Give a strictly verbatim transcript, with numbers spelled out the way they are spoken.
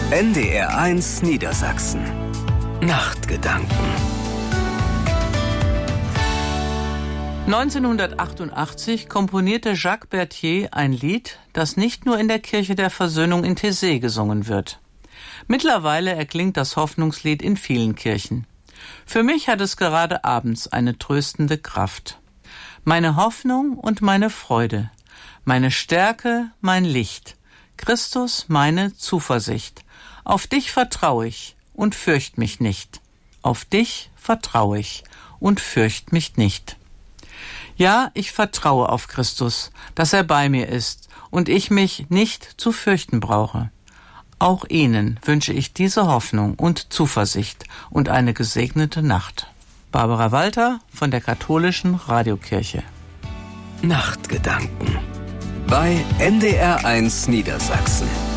N D R eins Niedersachsen. Nachtgedanken. neunzehnhundertachtundachtzig komponierte Jacques Berthier ein Lied, das nicht nur in der Kirche der Versöhnung in Taizé gesungen wird. Mittlerweile erklingt das Hoffnungslied in vielen Kirchen. Für mich hat es gerade abends eine tröstende Kraft. Meine Hoffnung und meine Freude, meine Stärke, mein Licht, Christus meine Zuversicht. Auf dich vertraue ich und fürcht mich nicht. Auf dich vertraue ich und fürcht mich nicht. Ja, ich vertraue auf Christus, dass er bei mir ist und ich mich nicht zu fürchten brauche. Auch Ihnen wünsche ich diese Hoffnung und Zuversicht und eine gesegnete Nacht. Barbara Walter von der Katholischen Radiokirche. Nachtgedanken bei N D R eins Niedersachsen.